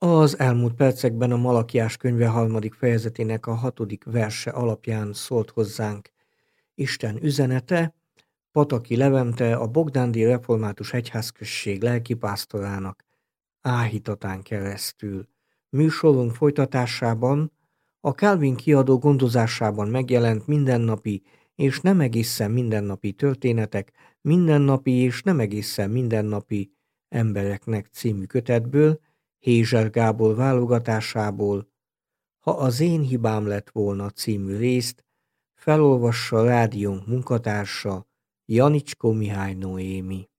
Az elmúlt percekben a Malakiás könyve 3. fejezetének a 6. verse alapján szólt hozzánk Isten üzenete, Pataki Levente, a Bogdándi Református Egyházközség lelkipásztorának áhítatán keresztül. Műsorunk folytatásában a Calvin kiadó gondozásában megjelent mindennapi és nem egészen mindennapi történetek, mindennapi és nem egészen mindennapi embereknek című kötetből, Hézser Gábor válogatásából, Ha az én hibám lett volna című részt felolvassa rádiónk munkatársa, Janicskó Mihály Noémi.